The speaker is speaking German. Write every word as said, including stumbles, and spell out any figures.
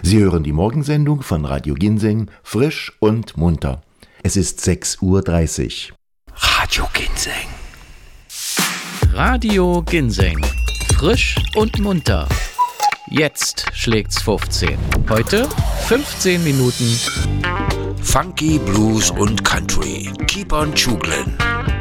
Sie hören die Morgensendung von Radio Ginseng, frisch und munter. Es ist sechs Uhr dreißig. Radio Ginseng. Radio Ginseng. Frisch und munter. Jetzt schlägt's fünfzehn. Heute fünfzehn Minuten Funky, Blues und Country. Keep on Chuglin.